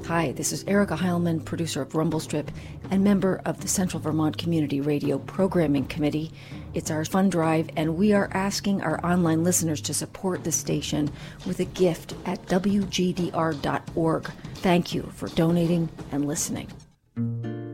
Hi, this is Erica Heilman, producer of Rumble Strip and member of the Central Vermont Community Radio Programming Committee. It's our fund drive, and we are asking our online listeners to support the station with a gift at wgdr.org. Thank you for donating and listening.